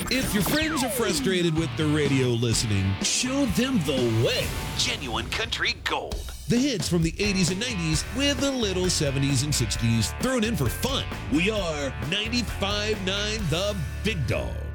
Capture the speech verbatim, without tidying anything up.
If your friends are frustrated with the radio listening, show them the way. Genuine Country Gold. The hits from the eighties and nineties with a little seventies and sixties thrown in for fun. We are ninety-five point nine The Big Dog.